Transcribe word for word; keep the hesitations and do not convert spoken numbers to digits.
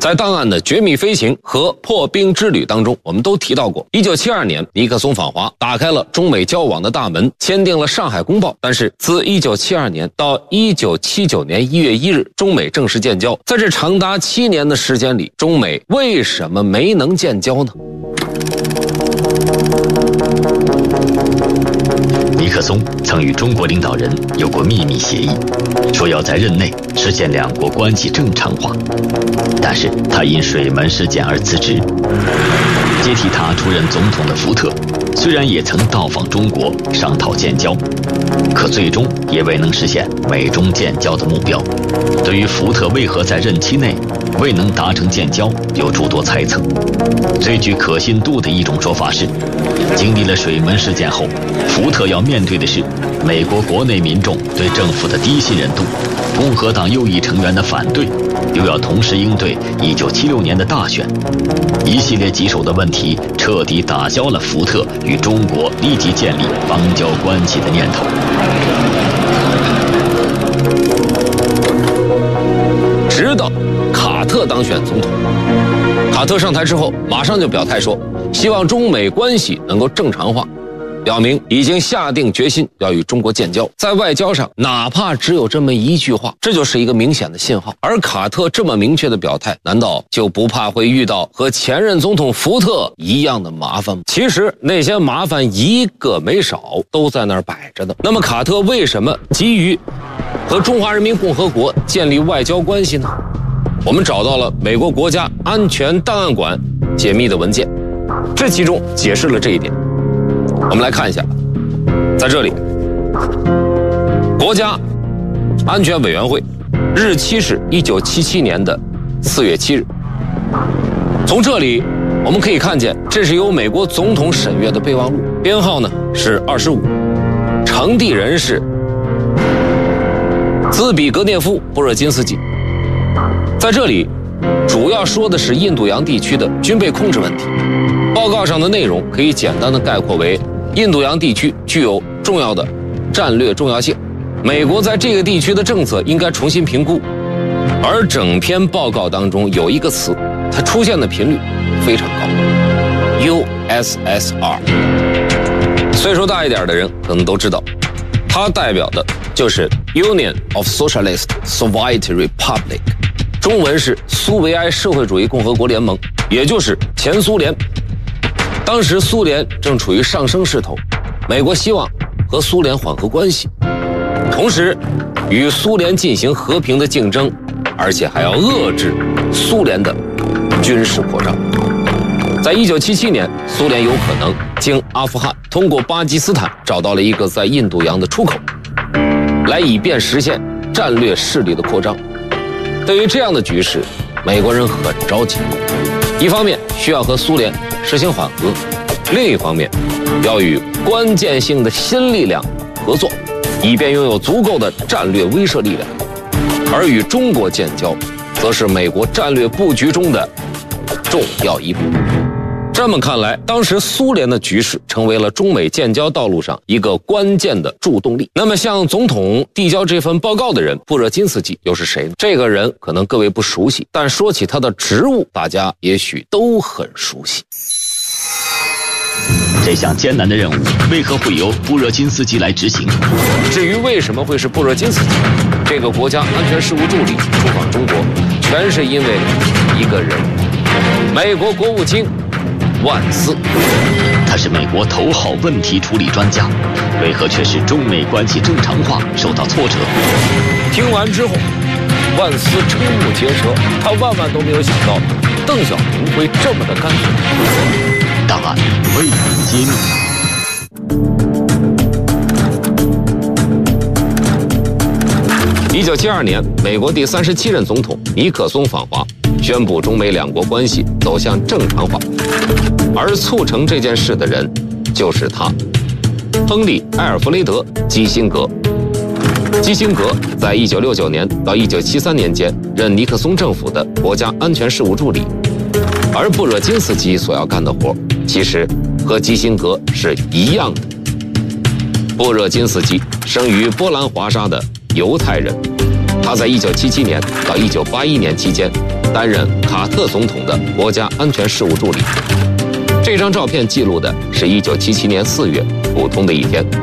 在档案的绝密飞行和破冰之旅当中，我们都提到过，一九七二年尼克松访华，打开了中美交往的大门，签订了上海公报。但是自一九七二年到一九七九年一月一日，中美正式建交。在这长达七年的时间里，中美为什么没能建交呢？ 尼克松曾与中国领导人有过秘密协议，说要在任内实现两国关系正常化，但是他因水门事件而辞职。接替他出任总统的福特虽然也曾到访中国商讨建交，可最终也未能实现美中建交的目标。对于福特为何在任期内未能达成建交，有诸多猜测。最具可信度的一种说法是，经历了水门事件后，福特要面对的是美国国内民众对政府的低信任度，共和党右翼成员的反对，又要同时应对一九七六年的大选，一系列棘手的问题彻底打消了福特与中国立即建立邦交关系的念头。 直到卡特当选总统，卡特上台之后马上就表态说，希望中美关系能够正常化，表明已经下定决心要与中国建交。在外交上哪怕只有这么一句话，这就是一个明显的信号。而卡特这么明确的表态，难道就不怕会遇到和前任总统福特一样的麻烦吗？其实那些麻烦一个没少，都在那儿摆着呢。那么卡特为什么急于和中华人民共和国建立外交关系呢？我们找到了美国国家安全档案馆解密的文件，这其中解释了这一点。我们来看一下，在这里，国家安全委员会日期是一九七七年的四月七日。从这里我们可以看见，这是由美国总统审阅的备忘录，编号呢是二十五，呈递人是兹比格涅夫·布热津斯基。在这里主要说的是印度洋地区的军备控制问题。报告上的内容可以简单的概括为，印度洋地区具有重要的战略重要性，美国在这个地区的政策应该重新评估。而整篇报告当中有一个词，它出现的频率非常高， U S S R。 岁数大一点的人可能都知道，它代表的就是 Union of Socialist Soviet Republic， 中文是苏维埃社会主义共和国联盟，也就是前苏联。当时苏联正处于上升势头，美国希望和苏联缓和关系，同时与苏联进行和平的竞争，而且还要遏制苏联的军事扩张。在一九七七年，苏联有可能经阿富汗通过巴基斯坦找到了一个在印度洋的出口，来以便实现战略势力的扩张。对于这样的局势，美国人很着急，一方面需要和苏联实行缓和，另一方面要与关键性的新力量合作，以便拥有足够的战略威慑力量。而与中国建交，则是美国战略布局中的重要一步。这么看来，当时苏联的局势成为了中美建交道路上一个关键的助动力。那么向总统递交这份报告的人布热津斯基又是谁呢？这个人可能各位不熟悉，但说起他的职务，大家也许都很熟悉。 这项艰难的任务为何会由布热津斯基来执行？ 至于为什么会是布热津斯基这个国家安全事务助理出访中国，全是因为一个人，美国国务卿万斯。 他是美国头号问题处理专家，为何却使中美关系正常化受到挫折？ 听完之后，万斯瞠目结舌，他万万都没有想到邓小平会这么的干脆。 档案为你揭秘。 一九七二年，美国第三十七任总统尼克松访华，宣布中美两国关系走向正常化，而促成这件事的人就是他，亨利·埃尔弗雷德·基辛格。基辛格在一九六九年到一九七三年间任尼克松政府的国家安全事务助理，而布热津斯基所要干的活其实和基辛格是一样的。布热津斯基生于波兰华沙的犹太人，他在一九七七年到一九八一年期间担任卡特总统的国家安全事务助理。这张照片记录的是一九七七年四月普通的一天。